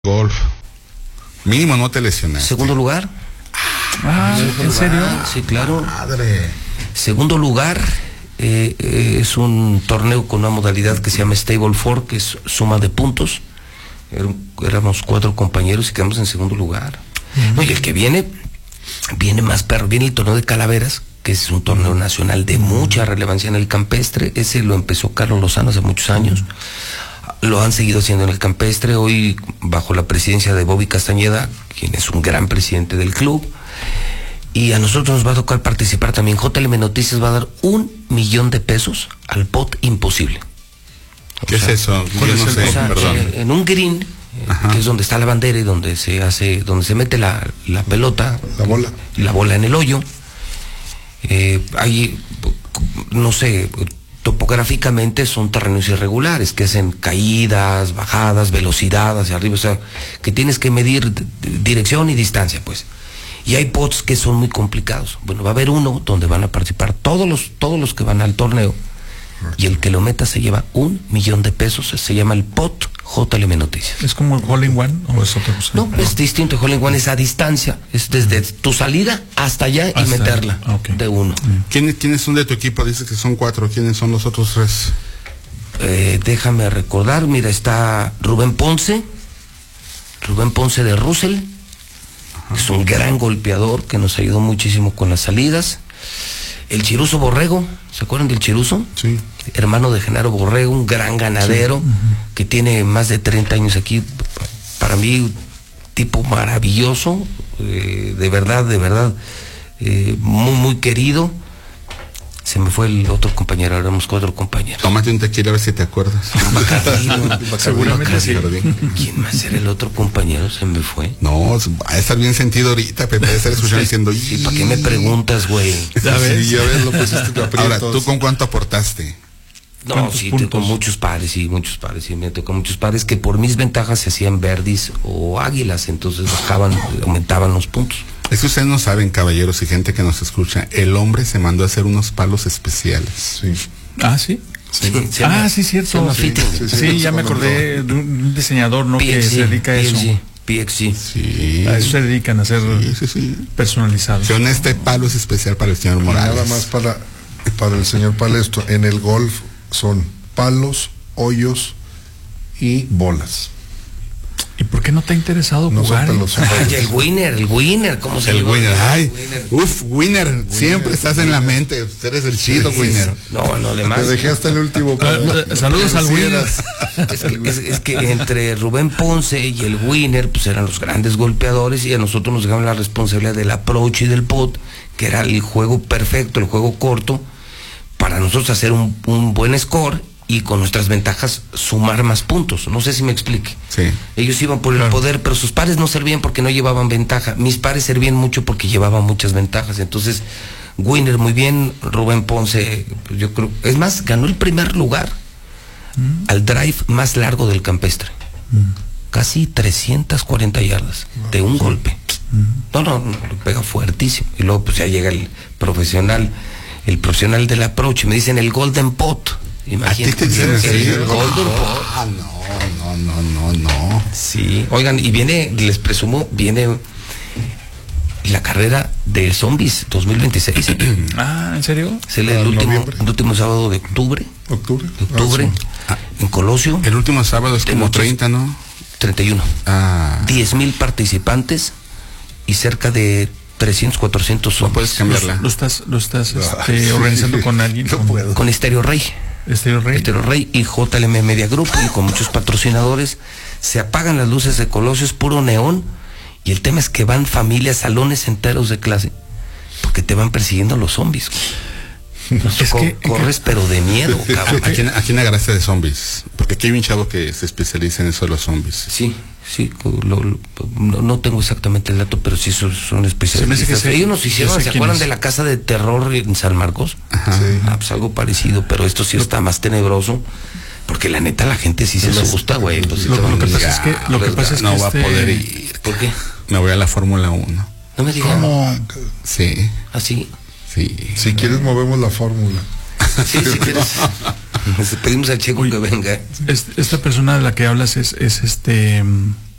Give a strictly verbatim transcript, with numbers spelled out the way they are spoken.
golf. Mínimo no te lesionaste. Segundo lugar. Ah, ¿en serio? Sí, claro. Madre. Segundo lugar, eh, eh, es un torneo con una modalidad que se llama Stable Four, que es suma de puntos. Er, éramos cuatro compañeros y quedamos en segundo lugar. Uh-huh. No, y el que viene, viene más perro, viene el torneo de Calaveras, que es un torneo nacional de mucha relevancia en el campestre. Ese lo empezó Carlos Lozano hace muchos años. Lo han seguido haciendo en el campestre, hoy bajo la presidencia de Bobby Castañeda, quien es un gran presidente del club. Y a nosotros nos va a tocar participar también. J L M Noticias va a dar un millón de pesos al pot imposible. ¿Qué o sea, es eso? Yo no sé, o sea, perdón. En, en un green, Ajá. que es donde está la bandera y donde se hace, donde se mete la, la pelota, la bola, la bola en el hoyo. Eh, hay, no sé, topográficamente son terrenos irregulares, que hacen caídas, bajadas, velocidad hacia arriba, o sea, que tienes que medir dirección y distancia, pues. Y hay pots que son muy complicados. Bueno, va a haber uno donde van a participar todos los, todos los que van al torneo, y el que lo meta se lleva un millón de pesos. Se llama el pot J L M Noticias. ¿Es como el Hole in One o es otra cosa? No, no, es distinto. El Hole in One es a distancia, es desde tu salida hasta allá hasta y meterla okay. de uno. ¿Quiénes, ¿Quiénes son de tu equipo? Dices que son cuatro. ¿Quiénes son los otros tres? Eh, déjame recordar. Mira, está Rubén Ponce, Rubén Ponce de Russell. Ajá. Es un gran golpeador que nos ayudó muchísimo con las salidas. El Chiruso Borrego, ¿se acuerdan del Chiruso? Sí. Hermano de Genaro Borrego, un gran ganadero, sí. uh-huh. que tiene más de treinta años aquí. Para mí, tipo maravilloso, eh, de verdad, de verdad, eh, muy, muy querido. Se me fue el otro compañero, éramos cuatro compañeros. Tómate un tequila a ver si te acuerdas. Bacardino, seguramente sí. ¿Quién más era el otro compañero? Se me fue. No, va a estar bien sentido ahorita, Pepe, de estar escuchando diciendo... ¿Y para qué me preguntas, güey? Ya ves, sí, ya ves, lo pusiste tu aprietos. Ahora, ¿tú con cuánto aportaste? No, sí, con muchos pares, sí, muchos pares, sí, me tocó muchos pares que por mis ventajas se hacían verdis o águilas, entonces bajaban, aumentaban los puntos. Es que ustedes no saben, caballeros y gente que nos escucha, el hombre se mandó a hacer unos palos especiales. Sí. Ah, ¿sí? Sí, sí ah, sí, cierto. Sí, sí, sí, sí, sí ya me acordé de un diseñador, ¿no? P X C, que se dedica a eso. P X C. Sí. A eso se dedican a hacer sí, sí, sí. personalizados. Son este palo es especial para el señor Morales. Nada más para, para el señor Palestro. En el golf son palos, hoyos y bolas. ¿Y por qué no te ha interesado no jugar? Los Ay, el winner, el winner, ¿cómo se llama? El winner, ay, winner. Uf, winner, winner, siempre estás winner. En la mente, eres el chido, sí, winner. No, no, además. Te dejé hasta el último. Uh, saludos al winner. Es que, es, es que entre Rubén Ponce y el winner, pues eran los grandes golpeadores y a nosotros nos dejaron la responsabilidad del approach y del pot, que era el juego perfecto, el juego corto, para nosotros hacer un, un buen score y con nuestras ventajas sumar más puntos. No sé si me explique. Sí. Ellos iban por claro. el poder, pero sus pares no servían porque no llevaban ventaja. Mis pares servían mucho porque llevaban muchas ventajas. Entonces, winner muy bien, Rubén Ponce, yo creo, es más, ganó el primer lugar mm. al drive más largo del campestre. Mm. Casi trescientas cuarenta yardas wow, de un sí. golpe. Mm. No, no, no, lo pega fuertísimo. Y luego pues ya llega el profesional, el profesional del approach, me dicen el Golden Pot. Imagínate, el, el, el Golden Pot. Ah, no, no, no, no, no. Sí, oigan, y viene, les presumo, viene la carrera de Zombies dos mil veintiséis. Ah, ¿en serio? Es el, el, último, el último sábado de octubre. ¿Octubre? Octubre, ah, sí. En Colosio. El último sábado es como treinta, ¿no? treinta y uno. Ah. diez mil participantes y cerca de trescientos, cuatrocientos zombies. No puedes cambiarla. Lo, lo estás, lo estás no. este, organizando con alguien. No con, puedo. Con Estéreo Rey. Estéreo Rey. Estéreo Rey y J L M Media Group y con muchos patrocinadores. Se apagan las luces de Colosio, es puro neón. Y el tema es que van familias, salones enteros de clase, porque te van persiguiendo los zombies. Es co que, corres que, pero de miedo, cabrón. ¿A quién, ¿A quién agarraste de zombies? Porque aquí hay un chavo que se especializa en eso de los zombies. Sí, sí, lo, lo, no, no tengo exactamente el dato, pero sí son, son especialistas. Se Ellos nos hicieron, ¿se acuerdan de la casa de terror en San Marcos? Ajá. Sí. Ah, pues algo parecido, pero esto sí está más tenebroso. Porque la neta la gente sí se asusta, güey. Pues, lo, lo que pasa es que lo que pasa es que no este... va a poder ir. ¿Por qué? Me voy a la Fórmula uno. No me digas. ¿Cómo? Sí. ¿Así? Sí. Si quieres movemos la fórmula. Sí, si quieres. Pedimos al Checo que venga. Esta persona de la que hablas es, es este